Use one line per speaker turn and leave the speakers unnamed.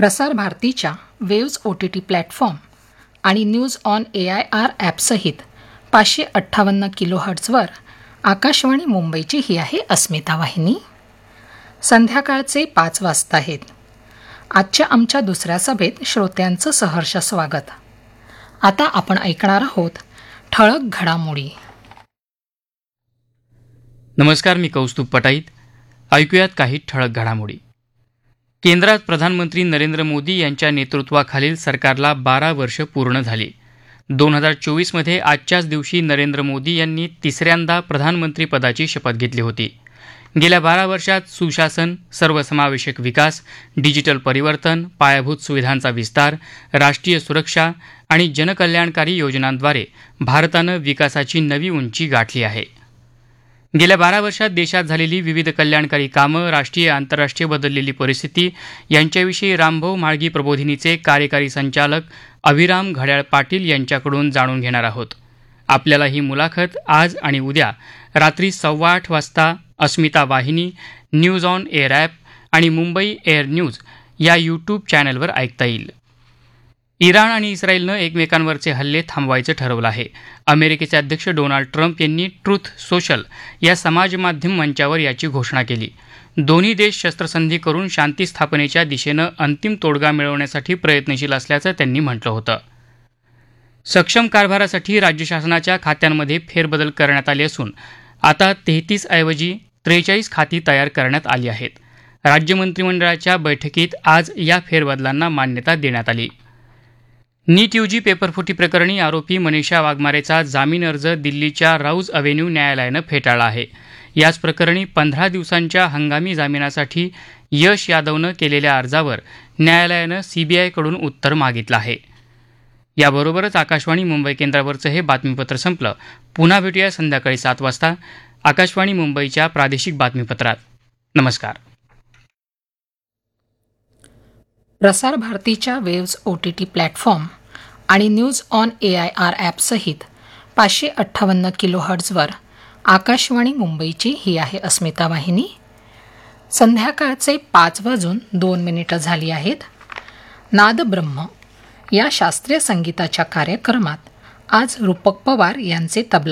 प्रसार भारतीच्या waves OTT platform आणि न्यूज ऑन AIR ॲपसहित 558 किलोहर्ट्झवर आकाशवाणी मुंबईची ही आहे अस्मिता वाहिनी. संध्याकाळचे 5 वाजता आहेत. आजच्या आमच्या दुसऱ्या सभेत श्रोत्यांचं सहर्ष स्वागत. आता आपण ऐकणार आहोत ठळक घडामोडी.
नमस्कार, मी कौस्तुभ पटाईत. ऐकूयात काही ठळक घडामोडी. केंद्रात प्रधानमंत्री नरेंद्र मोदी यांच्या नेतृत्वाखालील सरकारला 12 वर्ष पूर्ण झाली. 2024मध्ये आजच्याच दिवशी नरेंद्र मोदी यांनी तिसऱ्यांदा प्रधानमंत्री पदाची शपथ घेतली होती. गेल्या 12 वर्षात सुशासन, सर्वसमावेशक विकास, डिजिटल परिवर्तन, पायाभूत सुविधांचा विस्तार, राष्ट्रीय सुरक्षा आणि जनकल्याणकारी योजनांद्वारे भारतानं विकासाची नवी उंची गाठली आहे. गेल्या 12 वर्षात देशात झालेली विविध कल्याणकारी कामं, राष्ट्रीय आंतरराष्ट्रीय बदललेली परिस्थिती यांच्याविषयी रामभाऊ म्हाळगी प्रबोधिनीचे कार्यकारी संचालक अभिराम घड्याळ पाटील यांच्याकडून जाणून घेणार आहोत. आपल्याला ही मुलाखत आज आणि उद्या रात्री 8:15 वाजता अस्मिता वाहिनी, न्यूज ऑन एअर ॲप आणि मुंबई एअर न्यूज या यूट्यूब चॅनलवर ऐकता येईल. इराण आणि इस्रायलनं एकमेकांवरचे हल्ले थांबवायचं ठरवलं आहे. अमेरिकेचे अध्यक्ष डोनाल्ड ट्रम्प यांनी ट्रुथ सोशल या समाजमाध्यम मंचावर याची घोषणा केली. दोन्ही देश शस्त्रसंधी करून शांती स्थापनेच्या दिशेनं अंतिम तोडगा मिळवण्यासाठी प्रयत्नशील असल्याचं त्यांनी म्हटलं होतं. सक्षम कारभारासाठी राज्य शासनाच्या खात्यांमध्ये फेरबदल करण्यात आले असून आता 33 ऐवजी 43 खाती तयार करण्यात आली आहेत. राज्य मंत्रिमंडळाच्या बैठकीत आज या फेरबदलांना मान्यता देण्यात आली. नीट UG पेपरफुटी प्रकरणी आरोपी मनीषा वाघमारेचा जामीन अर्ज दिल्लीच्या राऊज अव्हेन्यू न्यायालयानं फेटाळला आहे. याच प्रकरणी 15 दिवसांच्या हंगामी जामिनासाठी यश यादवनं केलेल्या अर्जावर न्यायालयानं CBIकडून उत्तर मागितलं आहे. याबरोबरच आकाशवाणी मुंबई केंद्रावरचं हे बातमीपत्र संपलं. पुन्हा भेटूया संध्याकाळी 7 वाजता आकाशवाणी मुंबईच्या प्रादेशिक बातमीपत्रात. नमस्कार.
प्रसार भारतीच्या वेव्ज OTT प्लॅटफॉर्म आणि न्यूज ऑन AIR ॲपसहित 558 किलोहर्ट्झवर आकाशवाणी मुंबईची ही आहे अस्मिता वाहिनी. संध्याकाळचे 5:02 झाली आहेत. नादब्रह्म या शास्त्रीय संगीताच्या कार्यक्रमात आज रूपक पवार यांचे तबला